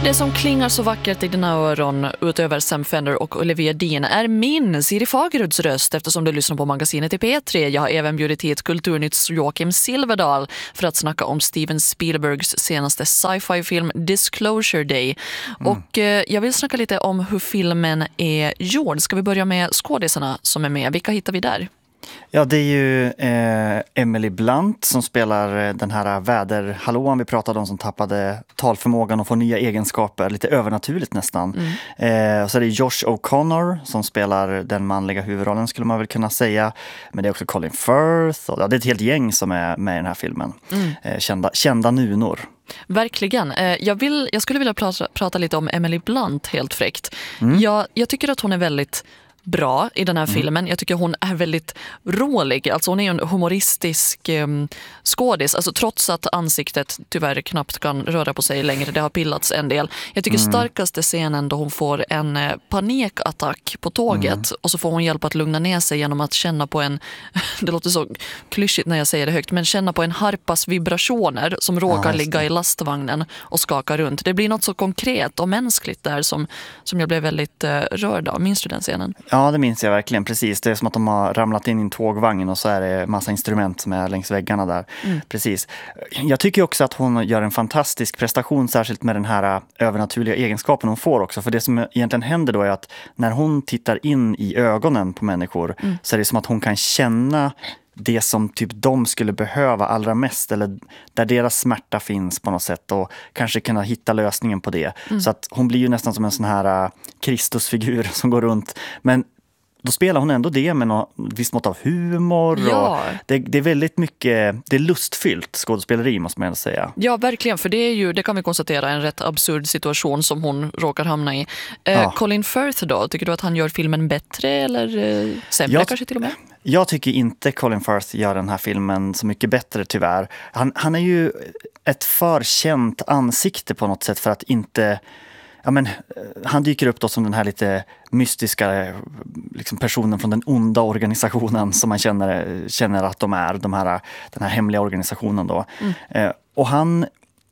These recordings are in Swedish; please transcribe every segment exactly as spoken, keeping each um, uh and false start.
Det som klingar så vackert i dina öron utöver Sam Fender och Olivia Dean är min Siri Fageruds röst eftersom du lyssnar på magasinet i P tre. Jag har även bjudit hit Kulturnytts Joakim Silverdal för att snacka om Steven Spielbergs senaste sci-fi-film Disclosure Day. Mm. Och eh, jag vill snacka lite om hur filmen är gjord. Ska vi börja med skådisarna som är med? Vilka hittar vi där? Ja, det är ju eh, Emily Blunt som spelar den här väderhallåan vi pratade om som tappade talförmågan och får nya egenskaper, lite övernaturligt nästan. Mm. Eh, så är det Josh O'Connor som spelar den manliga huvudrollen skulle man väl kunna säga. Men det är också Colin Firth och ja, det är ett helt gäng som är med i den här filmen. Mm. Eh, kända, kända nunor. Verkligen. Eh, jag, vill, jag skulle vilja prata, prata lite om Emily Blunt helt fräckt. Mm. Jag, jag tycker att hon är väldigt bra i den här mm. filmen. Jag tycker hon är väldigt rolig. Alltså hon är en humoristisk um, skådis. Alltså trots att ansiktet tyvärr knappt kan röra på sig längre. Det har pillats en del. Jag tycker mm. starkaste scenen då hon får en eh, panikattack på tåget. Mm. Och så får hon hjälp att lugna ner sig genom att känna på en, det låter så klyschigt när jag säger det högt, men känna på en harpas vibrationer som råkar ja, ligga i lastvagnen och skaka runt. Det blir något så konkret och mänskligt där som, som jag blev väldigt eh, rörd av. Minns du den scenen? Ja, det minns jag verkligen. Precis. Det är som att de har ramlat in i en tågvagn och så är det massa instrument som är längs väggarna där. Mm. Precis. Jag tycker också att hon gör en fantastisk prestation, särskilt med den här övernaturliga egenskapen hon får också. För det som egentligen händer då är att när hon tittar in i ögonen på människor mm. så är det som att hon kan känna det som typ de skulle behöva allra mest eller där deras smärta finns på något sätt och kanske kunna hitta lösningen på det. Mm. Så att hon blir ju nästan som en sån här uh, Kristusfigur som går runt. Men då spelar hon ändå det med något visst mått av humor. Ja. Och det, det är väldigt mycket, det är lustfyllt skådespeleri måste man ändå säga. Ja, verkligen. För det är ju, det kan vi konstatera, en rätt absurd situation som hon råkar hamna i. Eh, ja. Colin Firth då, tycker du att han gör filmen bättre eller eh, sämre jag, kanske till och med? Jag tycker inte Colin Firth gör den här filmen så mycket bättre tyvärr. Han, han är ju ett förkänt ansikte på något sätt för att inte... Ja, men, han dyker upp då som den här lite mystiska liksom, personen från den onda organisationen som man känner, känner att de är, de här, den här hemliga organisationen då. Mm. Eh, och han,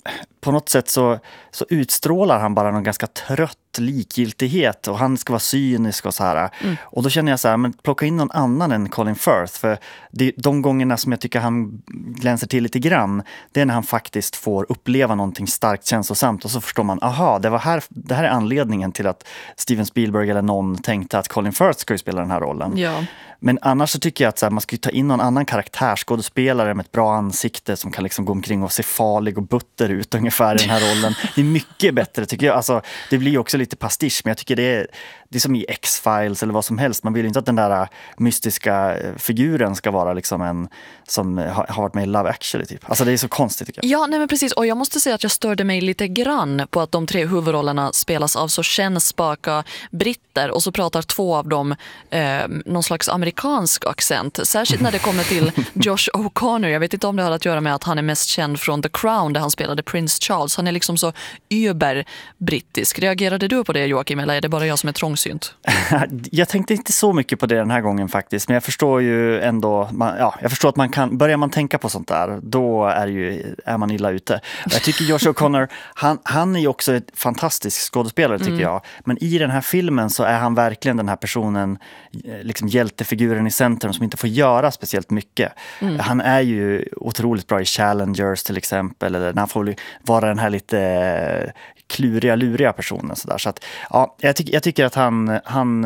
på något sätt så, så utstrålar han bara någon ganska trött likgiltighet och han ska vara cynisk och så här. Mm. Och då känner jag så här, men plocka in någon annan än Colin Firth, för det, de gångerna som jag tycker han glänser till lite grann, det är när han faktiskt får uppleva någonting starkt känslosamt och så förstår man, aha, det var här, det här är anledningen till att Steven Spielberg eller någon tänkte att Colin Firth ska ju spela den här rollen. Ja. Men annars så tycker jag att så här, man ska ta in någon annan karaktärsskådespelare med ett bra ansikte som kan liksom gå omkring och se farlig och butter ut ungefär i den här rollen. Det är mycket bättre tycker jag. Alltså, det blir ju också lite pastisch, men jag tycker det är, det är som i X-Files eller vad som helst. Man vill ju inte att den där mystiska figuren ska vara liksom en som har, har varit med i Love Actually typ. Alltså det är så konstigt tycker jag. Ja, nej men precis. Och jag måste säga att jag störde mig lite grann på att de tre huvudrollerna spelas av så kännspaka britter och så pratar två av dem eh, någon slags amerikansk accent. Särskilt när det kommer till Josh O'Connor. Jag vet inte om det har att göra med att han är mest känd från The Crown där han spelade Prince Charles. Han är liksom så über-brittisk. Reagerade du på det, Joakim, eller är det bara jag som är trångsynt? Jag tänkte inte så mycket på det den här gången faktiskt, men jag förstår ju ändå, man, ja, jag förstår att man kan, börjar man tänka på sånt där, då är, ju, är man illa ute. Jag tycker Josh O'Connor, han, han är ju också ett fantastisk skådespelare tycker mm. jag, men i den här filmen så är han verkligen den här personen, liksom hjältefiguren i centrum som inte får göra speciellt mycket. Mm. Han är ju otroligt bra i Challengers till exempel, eller när han får vara den här lite kluriga, luriga personen. Så, där. så att, ja, jag, ty- jag tycker att han, han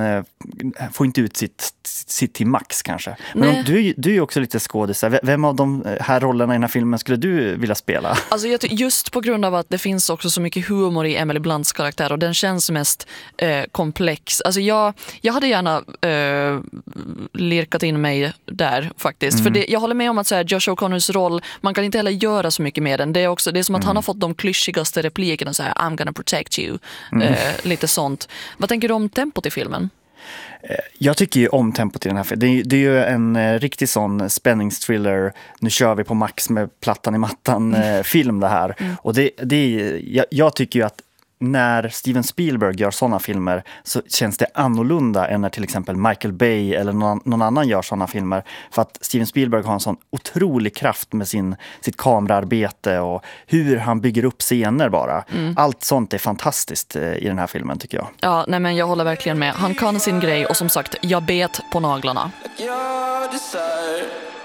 får inte ut sitt, sitt till max kanske. Men om, du, du är ju också lite skådespelare. Vem av de här rollerna i den här filmen skulle du vilja spela? Alltså jag ty- just på grund av att det finns också så mycket humor i Emily Blunts karaktär och den känns mest eh, komplex. Alltså jag, jag hade gärna eh, lirkat in mig där faktiskt. Mm. För det, jag håller med om att så här, Josh O'Connors roll, man kan inte heller göra så mycket med den. Det är, också, det är som att mm. han har fått de klyschigaste replikerna så här, I'm gonna protect you. Mm. Eh, lite sånt. Vad tänker du om tempot i filmen? Jag tycker ju om tempot i den här filmen. Det är, det är ju en eh, riktig sån spänningsthriller. Nu kör vi på max med plattan i mattan eh, film det här. Mm. Och det, det är, jag, jag tycker ju att när Steven Spielberg gör sådana filmer så känns det annorlunda än när till exempel Michael Bay eller någon, någon annan gör sådana filmer. För att Steven Spielberg har en sån otrolig kraft med sin, sitt kamerarbete och hur han bygger upp scener bara. Mm. Allt sånt är fantastiskt i den här filmen tycker jag. Ja, nej men jag håller verkligen med. Han kan sin grej och som sagt, jag bet på naglarna.